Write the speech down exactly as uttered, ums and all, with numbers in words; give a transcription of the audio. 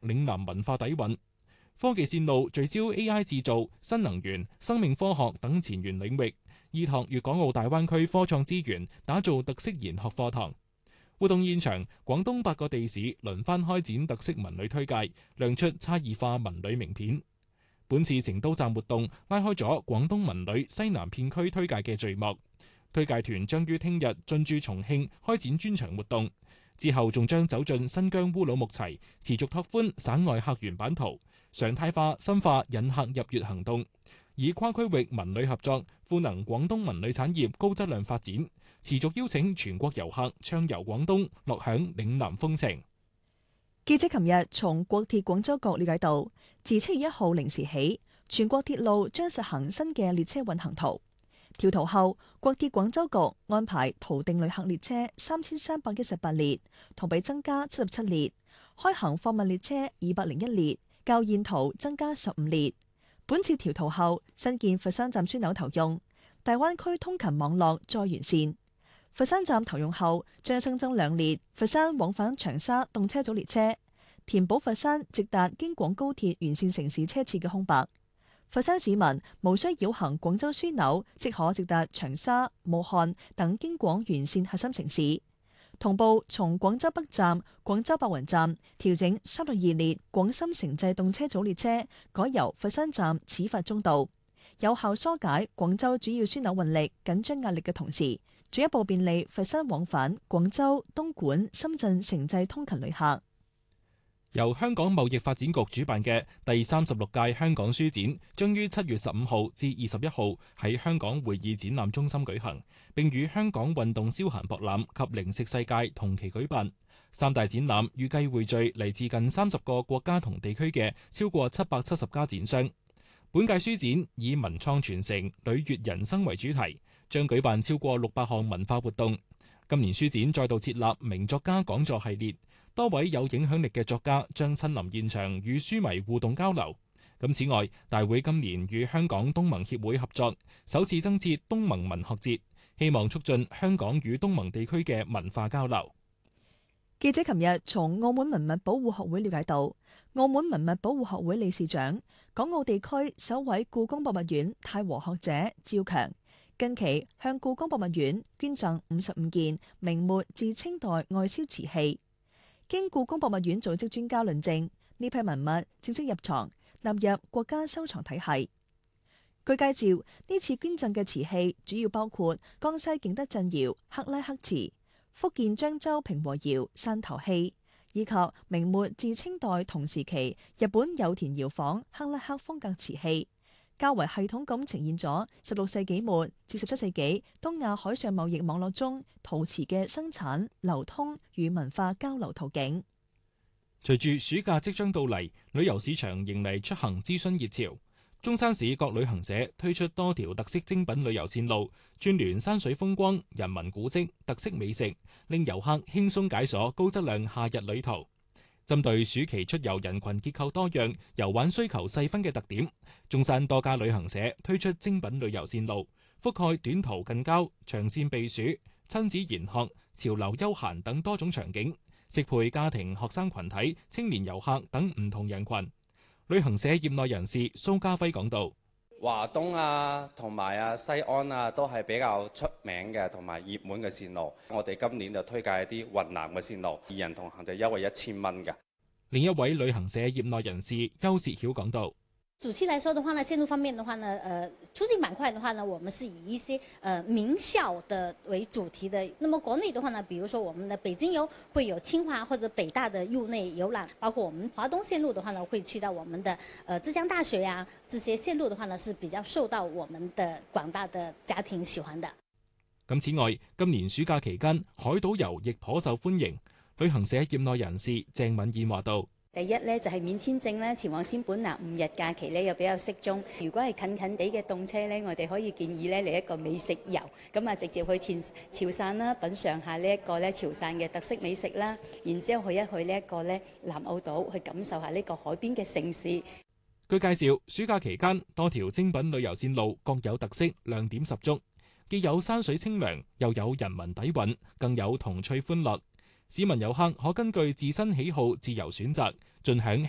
嶺南文化底蘊。科技線路聚焦 A I 製造、新能源、生命科學等前沿領域，依託粵港澳大灣區科創資源，打造特色研學課堂。活動現場，廣東八個地市輪番開展特色文旅推介，亮出差異化文旅名片。本次成都站活動拉開咗廣東文旅西南片區推介嘅序幕。推介團將於聽日進駐重慶開展專場活動，之後仲將走進新疆烏魯木齊，持續拓寬省外客源版圖，常態化深化引客入粵行動，以跨區域文旅合作賦能廣東文旅產業高質量發展，持續邀請全國遊客暢遊廣東，樂享嶺南風情。 記者琴日從國鐵廣州局了解到，自七月一號零時起，全國鐵路將實行新嘅列車運行圖。調圖後，國鐵廣州局安排途定旅客列車三千三百一十八列，同比增加七十七列；開行貨物列車二百零一列，較現圖增加十五列。本次調圖後，新建佛山站樞紐投用，大灣區通勤網絡再完善。佛山站投用後，將新增兩列佛山往返長沙動車組列車，填補佛山直達京廣高鐵沿線城市車次嘅空白。佛山市民無需繞行廣州樞紐，即可直達長沙、武漢等京廣沿線核心城市。同步從廣州北站、廣州白雲站調整三十二列廣深城際動車組列車，改由佛山站始發中道，有效疏解廣州主要樞紐運力緊張壓力嘅同時，進一步便利佛山往返廣州、東莞、深圳城際通勤旅客。 由香港貿易發展局主辦嘅第三十六屆香港書展將於七月十五號至二十一號喺香港會議展覽中心舉行，並與香港運動消閒博覽及零食世界同期舉辦。三大展覽預計匯聚嚟自近三十個國家同地區嘅超過七百七十家展商。本屆書展以文創傳承、旅悅人生為主題，將舉辦超過六百項文化活動。今年書展再度設立名作家講座系列。多位有影響力嘅作家將親臨現場與書迷互動交流。咁此外，大會今年與香港東盟協會合作，首次增設東盟文學節，希望促進香港與東盟地區嘅文化交流。 記者琴日從澳門文物保護學會了解到，澳門文物保護學會理事長、港澳地區首位故宮博物院太和學者趙強，近期向故宮博物院捐贈五十五件明末至清代外銷瓷器。經故宮博物院組織專家論證，呢批文物正式入藏，納入國家收藏體系。據介紹，呢次捐贈嘅瓷器主要包括江西景德鎮窯克拉克瓷、福建漳州平和窯汕頭器，以及明末至清代同時期日本有田窯坊克拉克風格瓷器，較為系統咁呈現咗十六世紀末至十七世紀東亞海上貿易網絡中陶瓷嘅生產、流通與文化交流途徑。 隨住暑假即將到嚟，旅遊市場迎嚟出行諮詢熱潮。中山市各旅行社推出多條特色精品旅遊線路，串聯山水風光、人文古蹟、特色美食，令遊客輕鬆解鎖高質量夏日旅途。針對暑期出遊人群結構多樣、遊玩需求細分嘅特點，中山多家旅行社推出精品旅遊線路，覆蓋短途近郊、長線避暑、親子研學、潮流休閒等多種場景，適配家庭、學生群體、青年遊客等唔同人群。旅行社業內人士蘇家輝講道： 華東啊，同埋啊西安啊，都係比較出名嘅同埋熱門嘅線路。我哋今年就推介一啲雲南嘅線路，二人同行就優惠一千蚊嘅。 另一位旅行社業內人士邱薛曉講道： 暑期來說的話呢，線路方面的話呢，呃，出境板塊的話呢，我們是以一些呃名校的為主題的。那麼國內的話呢，比如說我們的北京遊會有清華或者北大的入內遊覽，包括我們華東線路的話呢，會去到我們的呃浙江大學呀，這些線路的話呢，是比較受到我們的廣大的家庭喜歡的。 咁此外，今年暑假期間，海島遊亦頗受歡迎。旅行社業內人士鄭敏燕話道： 第一呢，就係免簽證咧，前往仙本那五日假期咧又比較適中。如果係近近地嘅動車咧，我哋可以建議咧嚟一個美食遊，咁啊直接去前潮汕啦，品嚐下呢一個咧潮汕嘅特色美食啦，然之後去一去呢一個咧南澳島，去感受下呢個海邊嘅城市。 據介紹，暑假期間多條精品旅遊線路各有特色，亮點十足，既有山水清涼，又有人文底蘊，更有童趣歡樂。市民遊客可根據自身喜好自由選擇，盡享